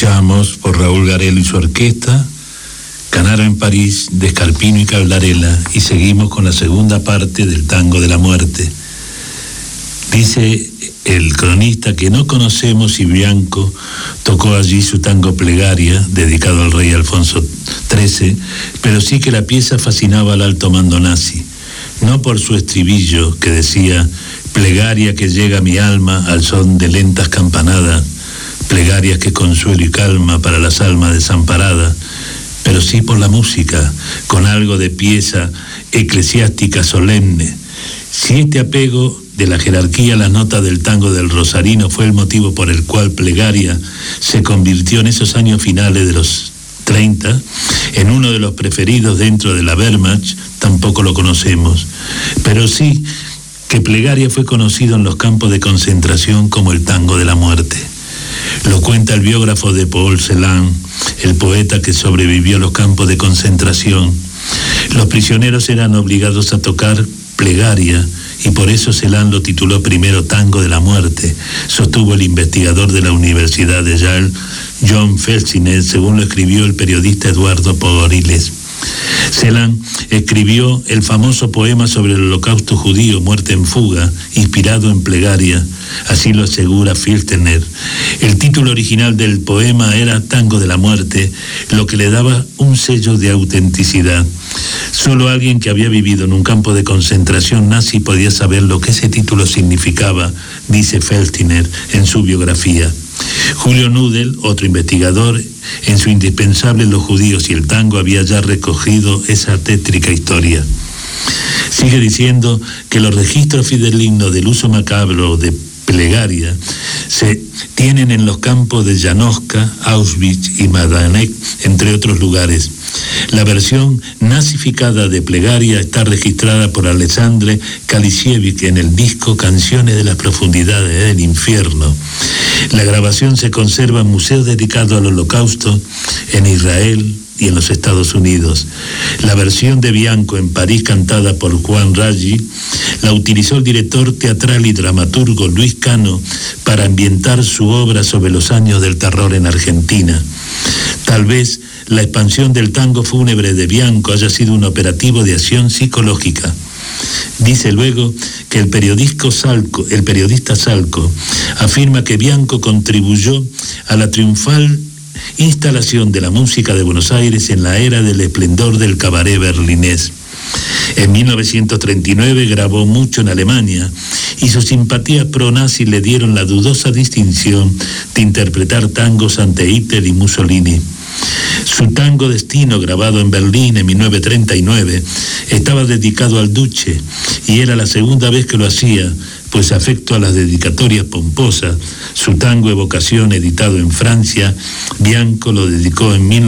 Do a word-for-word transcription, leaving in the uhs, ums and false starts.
Escuchamos por Raúl Garelo y su orquesta, Canaro en París, de Scarpino y Caldarella, y seguimos con la segunda parte del Tango de la Muerte. Dice el cronista que no conocemos si Bianco tocó allí su tango Plegaria, dedicado al rey Alfonso trece, pero sí que la pieza fascinaba al alto mando nazi, no por su estribillo que decía: plegaria que llega a mi alma al son de lentas campanadas, plegarias que consuelo y calma para las almas desamparadas, pero sí por la música, con algo de pieza eclesiástica solemne. Si este apego de la jerarquía a las notas del tango del rosarino fue el motivo por el cual Plegaria se convirtió en esos años finales de los treinta en uno de los preferidos dentro de la Wehrmacht, tampoco lo conocemos, pero sí que Plegaria fue conocido en los campos de concentración como el tango de la muerte. Lo cuenta el biógrafo de Paul Celan, el poeta que sobrevivió a los campos de concentración. Los prisioneros eran obligados a tocar Plegaria y por eso Celan lo tituló primero Tango de la Muerte, sostuvo el investigador de la Universidad de Yale, John Felsinet, según lo escribió el periodista Eduardo Pogoriles. Celan escribió el famoso poema sobre el holocausto judío, Muerte en fuga, inspirado en Plegaria, así lo asegura Filtener. El título original del poema era Tango de la Muerte, lo que le daba un sello de autenticidad. Solo alguien que había vivido en un campo de concentración nazi podía saber lo que ese título significaba, dice Feltiner en su biografía. Julio Nudel, otro investigador, en su indispensable Los judíos y el tango, había ya recogido esa tétrica historia. Sigue diciendo que los registros fidelignos del uso macabro de Plegaria se tienen en los campos de Janowska, Auschwitz y Majdanek, entre otros lugares. La versión nazificada de Plegaria está registrada por Alexandre Kalisiewicz en el disco Canciones de las Profundidades del Infierno. La grabación se conserva en museos dedicados al Holocausto en Israel y en los Estados Unidos. La versión de Bianco en París, cantada por Juan Raggi, la utilizó el director teatral y dramaturgo Luis Cano para ambientar su obra sobre los años del terror en Argentina. Tal vez la expansión del tango fúnebre de Bianco haya sido un operativo de acción psicológica. Dice luego que el periodista Salco, el periodista Salco afirma que Bianco contribuyó a la triunfal instalación de la música de Buenos Aires en la era del esplendor del cabaret berlinés. En mil novecientos treinta y nueve grabó mucho en Alemania y sus simpatías pro-nazi le dieron la dudosa distinción de interpretar tangos ante Hitler y Mussolini. Su tango Destino, grabado en Berlín en mil novecientos treinta y nueve, estaba dedicado al Duce y era la segunda vez que lo hacía, pues afecto a las dedicatorias pomposas, su tango Evocación, editado en Francia, Bianco lo dedicó en mil novecientos